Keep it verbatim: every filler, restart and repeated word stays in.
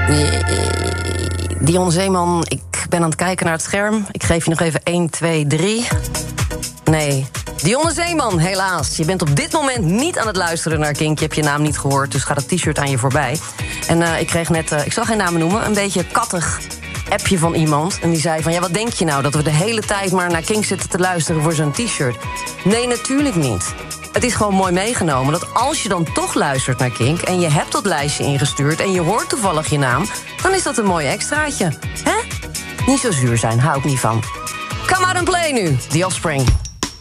Dion Zeeman, ik ben aan het kijken naar het scherm. Ik geef je nog even één, twee, drie. Nee, Dionne Zeeman, helaas. Je bent op dit moment niet aan het luisteren naar Kink. Je hebt je naam niet gehoord, dus gaat het t-shirt aan je voorbij. En uh, ik kreeg net, uh, ik zal geen namen noemen, een beetje kattig appje van iemand. En die zei van, ja, wat denk je nou? Dat we de hele tijd maar naar Kink zitten te luisteren voor zo'n t-shirt? Nee, natuurlijk niet. Het is gewoon mooi meegenomen dat als je dan toch luistert naar Kink en je hebt dat lijstje ingestuurd en je hoort toevallig je naam, dan is dat een mooi extraatje. Hè? Niet zo zuur zijn, hou ik niet van. Come out and play nu, The Offspring.